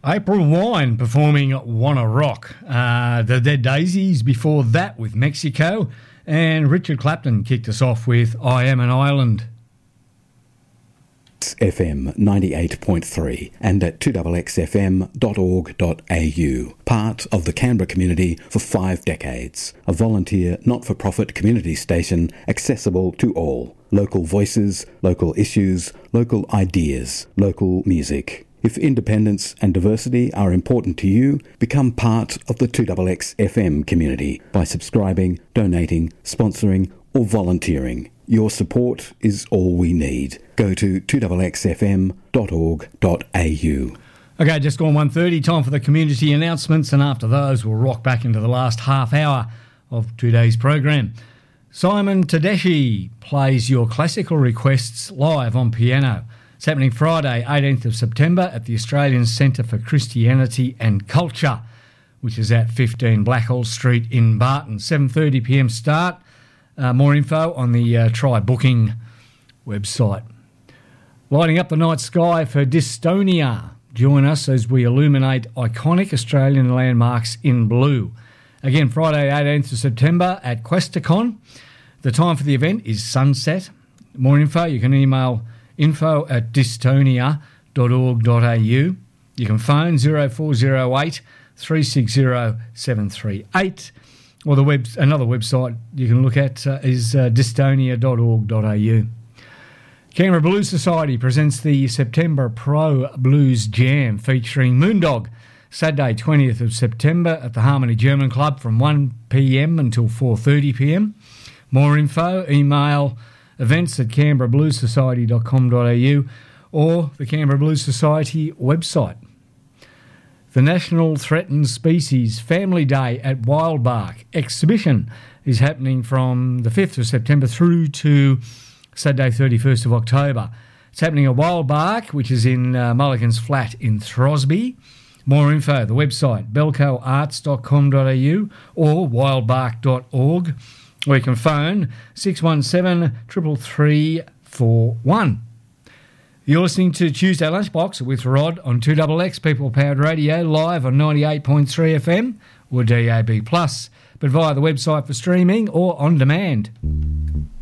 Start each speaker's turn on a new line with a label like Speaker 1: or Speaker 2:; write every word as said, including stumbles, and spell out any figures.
Speaker 1: April Wine performing Wanna Rock. Uh, the Dead Daisies before that with Mexico. And Richard Clapton kicked us off with I Am an Island.
Speaker 2: F M ninety-eight point three and at two X X F M dot org dot A U. Part of the Canberra community for five decades. A volunteer, not-for-profit community station accessible to all. Local voices, local issues, local ideas, local music. If independence and diversity are important to you, become part of the two X X F M community by subscribing, donating, sponsoring or volunteering. Your support is all we need. Go to two X X F M dot org dot A U.
Speaker 1: Okay, just gone one thirty, time for the community announcements, and after those we'll rock back into the last half hour of today's program. Simon Tedeschi plays your classical requests live on piano. It's happening Friday, eighteenth of September at the Australian Centre for Christianity and Culture, which is at fifteen Blackhall Street in Barton. seven thirty p m start. Uh, more info on the uh, Try Booking website. Lighting up the night sky for Dystonia. Join us as we illuminate iconic Australian landmarks in blue. Again, Friday, eighteenth of September at Questacon. The time for the event is sunset. More info, you can email info at dystonia dot org dot A U. You can phone zero four zero eight, three six zero, seven three eight. Or the web, another website you can look at uh, is uh, dystonia dot org dot A U. Canberra Blues Society presents the September Pro Blues Jam featuring Moondog, Saturday twentieth of September at the Harmony German Club from one p m until four thirty p m. More info, email events at canberra blues society dot com dot A U or the Canberra Blues Society website. The National Threatened Species Family Day at Wildbark exhibition is happening from the fifth of September through to Saturday thirty-first of October. It's happening at Wildbark, which is in uh, Mulligan's Flat in Throsby. More info, the website belco arts dot com dot A U or wildbark dot org, or you can phone six one seven, three three three four one. You're listening to Tuesday Lunchbox with Rod on two X X People Powered Radio, live on ninety-eight point three F M or D A B plus, but via the website for streaming or on demand.